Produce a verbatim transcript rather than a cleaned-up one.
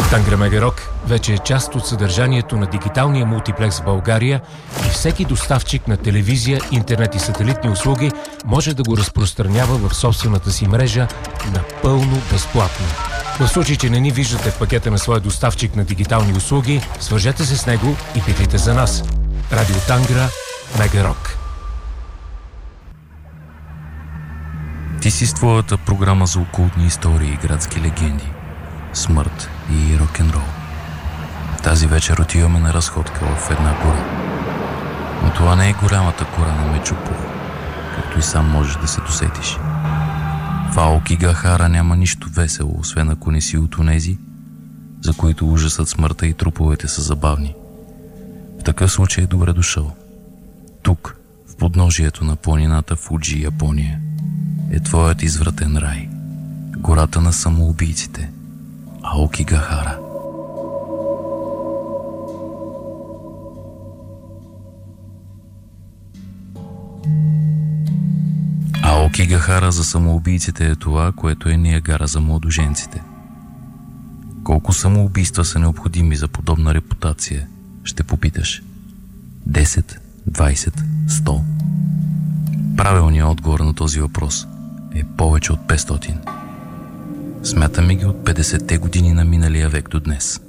Тангра Мега Рок вече е част от съдържанието на дигиталния мултиплекс в България и всеки доставчик на телевизия, интернет и сателитни услуги може да го разпространява в собствената си мрежа напълно безплатно. В случай, че не ни виждате в пакета на своя доставчик на дигитални услуги, свържете се с него и питайте за нас. Радио Тангра Мега Рок. Ти си с твоята програма за окултни истории и градски легенди, смърт и рок-н-рол. Тази вечер отиваме на разходка в една гора. Но това не е голямата гора на Мечопух, както и сам можеш да се досетиш. В Аокигахара няма нищо весело, освен ако не си от онези, за които ужасът, смъртта и труповете са забавни. В такъв случай е добре дошъл. Тук, в подножието на планината Фуджи, Япония, е твоят извратен рай. Гората на самоубийците. Аокигахара. Аокигахара за самоубийците е това, което е Ниагара за младоженците. Колко самоубийства са необходими за подобна репутация, ще попиташ? десет, двайсет, сто? Правилният отговор на този въпрос е повече от петстотин. Смятаме ги от петдесетте години на миналия век до днес.